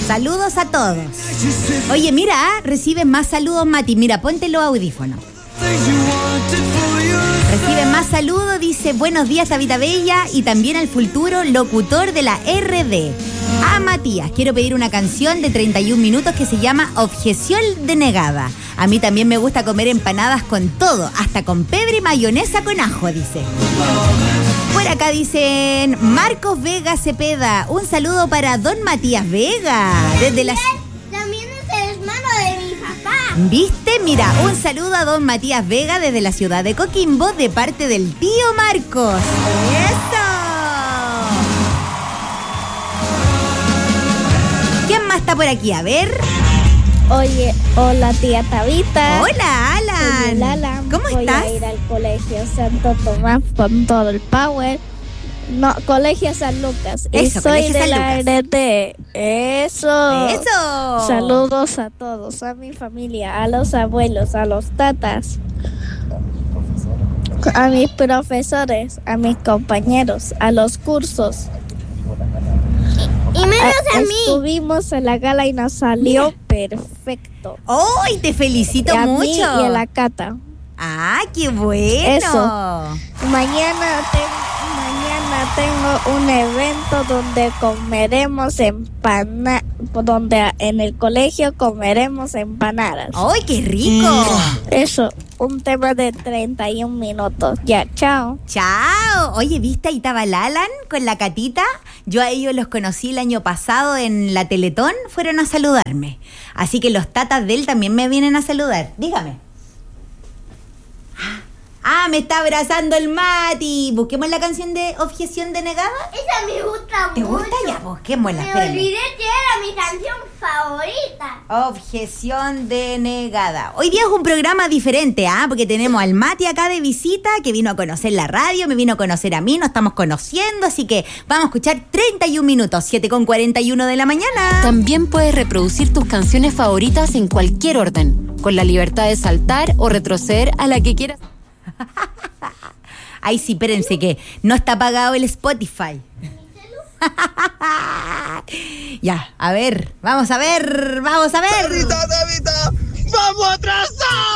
Saludos a todos. Oye, mira, reciben más saludos, Mati. Mira, ponte los audífonos. Recibe más saludos, dice buenos días Tabita Bella y también al futuro locutor de la RD. A Matías, quiero pedir una canción de 31 minutos que se llama Objeción denegada. A mí también me gusta comer empanadas con todo, hasta con pebre y mayonesa con ajo, dice. Por acá dicen Marcos Vega Cepeda, un saludo para don Matías Vega. Desde la... También es el hermano de mi papá. ¿Viste? Mira, un saludo a don Matías Vega desde la ciudad de Coquimbo de parte del tío Marcos. ¡Eso! ¿Quién más está por aquí? A ver. Oye, hola tía Tabita. Hola, Alan. Soy Lala. ¿Cómo estás? Voy a ir al colegio Santo Tomás con todo el power. No, colegio San Lucas. Eso, y soy Colegio de San la Lucas. RD. Eso. ¡Eso! Saludos a todos, a mi familia, a los abuelos, a los tatas, a mis profesores, a mis compañeros, a los cursos. Y menos a mí. Estuvimos en la gala y nos salió perfecto. ¡Ay, te felicito Y a mucho! mí y a la Cata. ¡Ah, qué bueno! Eso. Mañana tengo un evento donde comeremos donde en el colegio comeremos empanadas. ¡Ay, qué rico! Eso, un tema de 31 minutos. Ya, chao. ¡Chao! Oye, ¿viste? Ahí estaba el Alan con la Catita. Yo a ellos los conocí el año pasado en la Teletón. Fueron a saludarme. Así que los tatas de él también me vienen a saludar. Dígame. ¡Ah, me está abrazando el Mati! ¿Busquemos la canción de Objeción denegada? Esa me gusta ¿Te mucho. gusta? Ya, busquémosla, Me espérame. olvidé que era mi canción favorita. Objeción denegada. Hoy día es un programa diferente, porque tenemos al Mati acá de visita, que vino a conocer la radio, me vino a conocer a mí, nos estamos conociendo, así que vamos a escuchar 31 minutos, 7:41 de la mañana. También puedes reproducir tus canciones favoritas en cualquier orden, con la libertad de saltar o retroceder a la que quieras. Ay, sí, espérense que no está pagado el Spotify. Ya, a ver, vamos a ver. ¡Tabita! ¡Vamos a atrasar!